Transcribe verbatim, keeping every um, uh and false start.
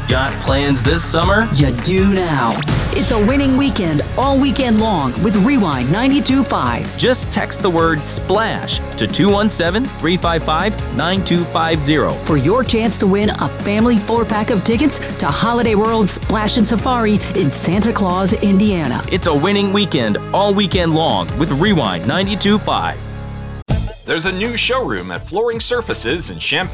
Got plans this summer? You do now. It's a winning weekend all weekend long with Rewind ninety-two point five. Just text the word SPLASH to two one seven, three five five, nine two five zero for your chance to win a family four-pack of tickets to Holiday World Splash and Safari in Santa Claus, Indiana. It's a winning weekend all weekend long with Rewind ninety-two point five. There's a new showroom at Flooring Surfaces in Champaign,